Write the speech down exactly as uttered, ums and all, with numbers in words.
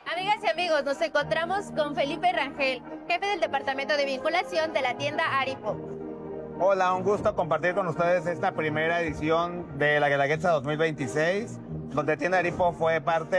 Amigas y amigos, nos encontramos con Felipe Rangel, jefe del departamento de vinculación de la tienda Aripo. Hola, un gusto compartir con ustedes esta primera edición de la Guelaguetza dos mil veintiséis, donde Tienda Aripo fue parte